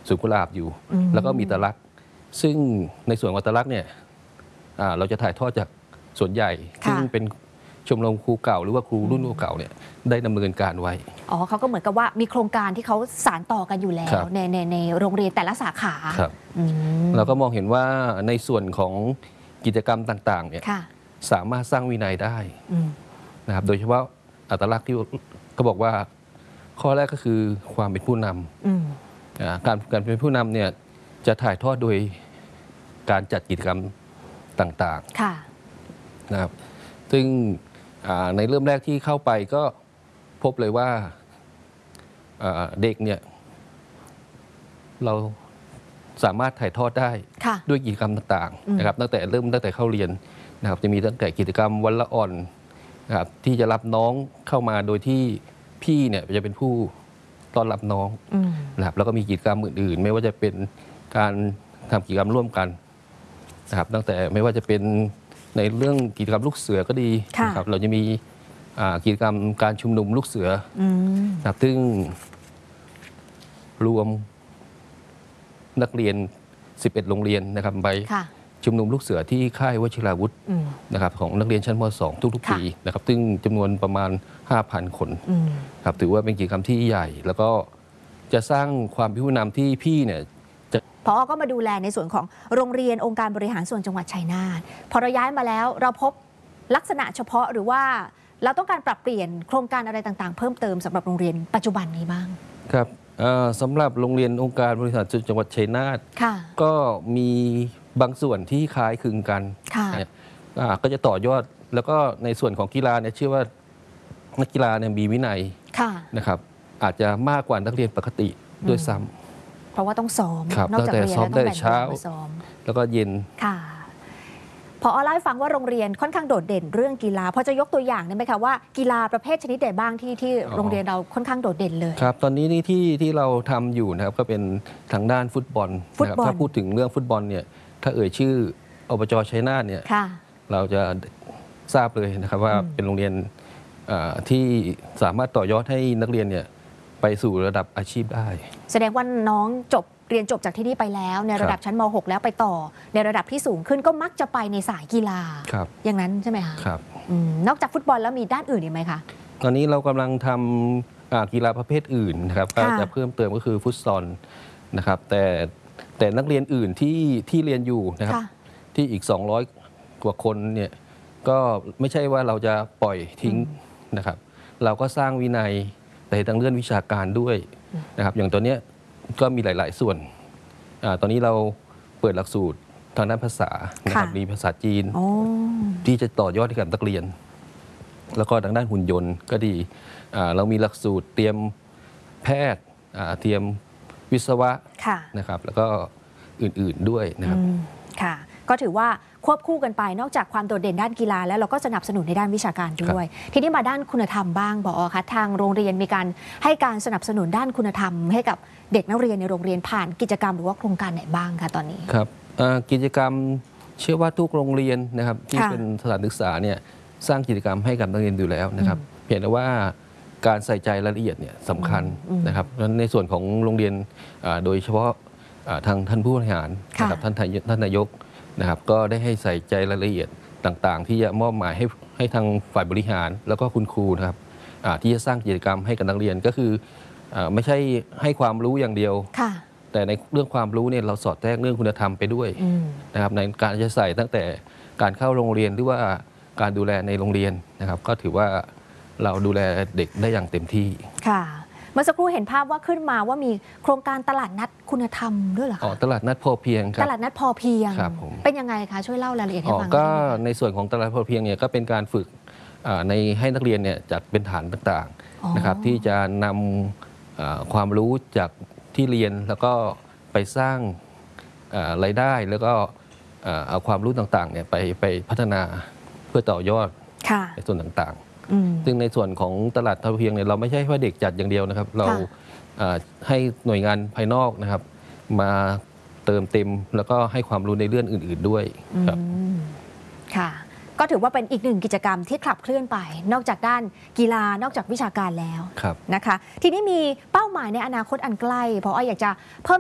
สวนกุหลาบอยู่แล้วก็มีตะลักซึ่งในส่วนของตะลักเนี่ยเราจะถ่ายทอดจากส่วนใหญ่ซึ่งเป็นชมรมครูเก่าหรือว่าครูรุ่นเก่าเนี่ยได้ดำเนินการไว้เขาก็เหมือนกับว่ามีโครงการที่เขาสานต่อกันอยู่แล้วในโรงเรียนแต่ละสาขาเราก็มองเห็นว่าในส่วนของกิจกรรมต่างๆเนี่ยสามารถสร้างวินัยได้นะครับโดยเฉพาะอัตลักษณ์ที่เขาบอกว่าข้อแรกก็คือความเป็นผู้นำการเป็นผู้นำเนี่ยจะถ่ายทอดโดยการจัดกิจกรรมต่างๆนะครับซึ่งในเริ่มแรกที่เข้าไปก็พบเลยว่าเด็กเนี่ยเราสามารถถ่ายทอดได้ด้วยกิจกรรมต่างๆนะครับตั้งแต่เข้าเรียนนะครับจะมีตั้งแต่กิจกรรมวันละอ่อนนะครับที่จะรับน้องเข้ามาโดยที่พี่เนี่ยจะเป็นผู้ต้อนรับน้องนะครับแล้วก็มีกิจกรรมอื่นๆไม่ว่าจะเป็นการทำกิจกรรมร่วมกันนะครับตั้งแต่ไม่ว่าจะเป็นในเรื่องกิจกรรมลูกเสือก็ดีนะครับเราจะมีกิจกรรมการชุมนุมลูกเสือนะครับซึ่งรวมนักเรียน11โรงเรียนนะครับไปชุมนุมลูกเสือที่ค่ายวชิราวุธนะครับของนักเรียนชั้นม.2 ทุกๆปีนะครับซึ่งจำนวนประมาณ 5,000 คนครับถือว่าเป็นกิจกรรมที่ใหญ่แล้วก็จะสร้างความเป็นผู้นำที่พี่เนี่ยผอ.ก็มาดูแลในส่วนของโรงเรียนองค์การบริหารส่วนจังหวัดชัยนาทพอเราย้ายมาแล้วเราพบลักษณะเฉพาะหรือว่าเราต้องการปรับเปลี่ยนโครงการอะไรต่างๆเพิ่มเติมสำหรับโรงเรียนปัจจุบันนี้บ้างครับสำหรับโรงเรียนองค์การบริหารส่วนจังหวัดชัยนาทก็มีบางส่วนที่คล้ายคลึงกันก็จะต่อยอดแล้วก็ในส่วนของกีฬาเนี่ยเชื่อว่านักกีฬาเนี่ยมีวินัยนะครับอาจจะมากกว่านักเรียนปกติด้วยซ้ำเพราะว่าต้องซ้อมนอกจากเรียนแล้วต้องแบ่งเช้าแล้วก็เย็นพอเล่าให้ฟังว่าโรงเรียนค่อนข้างโดดเด่นเรื่องกีฬาพอจะยกตัวอย่างได้ไหมคะว่ากีฬาประเภทชนิดใดบ้างที่โรงเรียนเราค่อนข้างโดดเด่นเลยครับตอนนี้นี่ที่เราทำอยู่นะครับก็เป็นทางด้านฟุตบอลนะครับถ้าพูดถึงเรื่องฟุตบอลเนี่ยถ้าเอ่ยชื่ออบจ.ชัยนาทเนี่ยเราจะทราบเลยนะครับว่าเป็นโรงเรียนที่สามารถต่อยอดให้นักเรียนเนี่ยไปสู่ระดับอาชีพได้แสดงว่าน้องเรียนจบจากที่นี่ไปแล้วในระดับชั้นม.6 แล้วไปต่อในระดับที่สูงขึ้นก็มักจะไปในสายกีฬาอย่างนั้นใช่ไหมคะครับนอกจากฟุตบอลแล้วมีด้านอื่นอีกไหมคะตอนนี้เรากำลังทำกีฬาประเภทอื่นนะครับก็จะเพิ่มเติมก็คือฟุตซอลนะครับแต่นักเรียนอื่นที่เรียนอยู่นะครับที่อีก200 กว่าคนเนี่ยก็ไม่ใช่ว่าเราจะปล่อยทิ้งนะครับเราก็สร้างวินัยในทางเรื่องวิชาการด้วยนะครับอย่างตัวเนี้ยก็มีหลายๆส่วนตอนนี้เราเปิดหลักสูตรทางด้านภาษานะครับมีภาษาจีนที่จะต่อยอดให้กับนักเรียนแล้วก็ทางด้านหุ่นยนต์ก็ดีเรามีหลักสูตรเตรียมแพทย์เตรียมวิศวะนะครับแล้วก็อื่นๆด้วยนะครับค่ะก็ถือว่าควบคู่กันไปนอกจากความโดดเด่นด้านกีฬาแล้วเราก็สนับสนุนในด้านวิชาการด้วยทีนี้มาด้านคุณธรรมบ้างผอ.คะทางโรงเรียนมีการให้การสนับสนุนด้านคุณธรรมให้กับเด็กนักเรียนในโรงเรียนผ่านกิจกรรมหรือว่าโครงการไหนบ้างคะตอนนี้ครับกิจกรรมเชื่อว่าทุกโรงเรียนนะครับที่เป็นสถานศึกษาเนี่ยสร้างกิจกรรมให้กับนักเรียนอยู่แล้วนะครับเพียงแต่ว่าการใส่ใจรายละเอียดเนี่ยสำคัญนะครับในส่วนของโรงเรียนโดยเฉพาะทางท่านผู้บริหารนะครับท่านนายกนะครับก็ได้ให้ใส่ใจรายละเอียดต่างๆที่จะมอบหมายให้ทางฝ่ายบริหารแล้วก็คุณครูนะครับที่จะสร้างกิจกรรมให้กับนักเรียนก็คือไม่ใช่ให้ความรู้อย่างเดียวแต่ในเรื่องความรู้เนี่ยเราสอดแทรกเรื่องคุณธรรมไปด้วยนะครับในการจะใส่ตั้งแต่การเข้าโรงเรียนหรือว่าการดูแลในโรงเรียนนะครับก็ถือว่าเราดูแลเด็กได้อย่างเต็มที่ค่ะเมื่อสักครู่เห็นภาพว่าขึ้นมาว่ามีโครงการตลาดนัดคุณธรรมด้วยเหรอคะตลาดนัดพอเพียงครับตลาดนัดพอเพียงเป็นยังไงคะช่วยเล่ารายละเอียดให้ฟังก็ในส่วนของตลาดพอเพียงเนี่ยก็เป็นการฝึกให้นักเรียนเนี่ยจัดเป็นฐานต่างๆนะครับที่จะนำความรู้จากที่เรียนแล้วก็ไปสร้างรายได้แล้วก็เอาความรู้ต่างๆเนี่ยไปพัฒนาเพื่อต่อยอดในส่วนต่างๆซึ่งในส่วนของตลาดพอเพียงเนี่ยเราไม่ใช่ว่าเด็กจัดอย่างเดียวนะครับเราให้หน่วยงานภายนอกนะครับมาเติมเต็มแล้วก็ให้ความรู้ในเรื่องอื่นๆด้วยครับค่ะก็ถือว่าเป็นอีกหนึ่งกิจกรรมที่ขับเคลื่อนไปนอกจากด้านกีฬานอกจากวิชาการแล้วนะคะทีนี้มีเป้าหมายในอนาคตอันใกล้เพราะอยากจะเพิ่ม